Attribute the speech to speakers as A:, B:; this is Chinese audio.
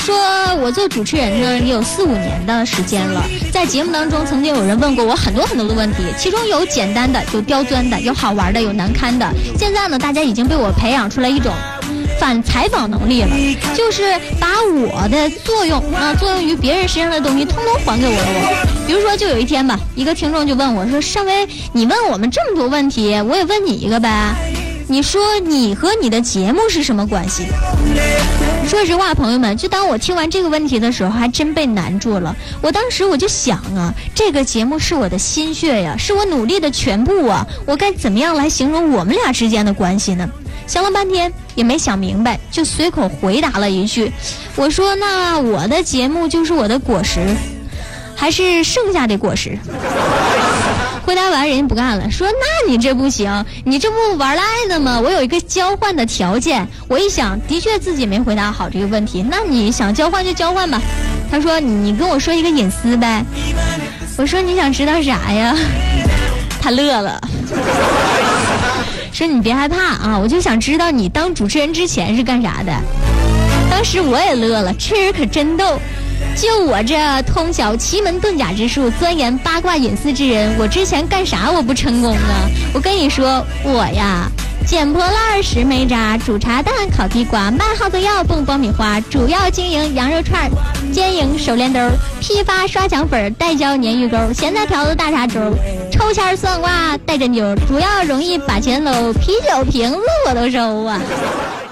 A: 说我做主持人呢也有4、5年的时间了，在节目当中曾经有人问过我很多的问题，其中有简单的，有刁钻的，有好玩的，有难堪的。现在呢，大家已经被我培养出来一种反采访能力了，就是把我的作用于别人身上的东西通通还给我。比如说就有一天吧，一个听众就问我说，尚薇，你问我们这么多问题，我也问你一个呗，你说你和你的节目是什么关系？说实话，朋友们，就当我听完这个问题的时候，还真被难住了。我当时我就想啊，这个节目是我的心血呀，是我努力的全部啊，我该怎么样来形容我们俩之间的关系呢？想了半天也没想明白，就随口回答了一句，我说那我的节目就是我的果实，还是剩下的果实。回答完人家不干了，说那你这不行，你这不玩赖呢吗？我有一个交换的条件。我一想，的确自己没回答好这个问题，那你想交换就交换吧。他说你跟我说一个隐私呗。我说你想知道啥呀？他乐了，说你别害怕啊，我就想知道你当主持人之前是干啥的。当时我也乐了，这人可真逗。就我这通晓奇门遁甲之术，钻研八卦隐私之人，我之前干啥我不成功啊？我跟你说，我呀，捡破烂、拾煤渣、煮茶蛋、烤地瓜、卖耗子药、蹦爆米花，主要经营羊肉串、兼营手链兜、批发刷墙粉、代销鲶鱼钩、咸菜条子、大碴粥、抽签算卦、带针灸，主要容易把钱搂，啤酒瓶子我都收啊。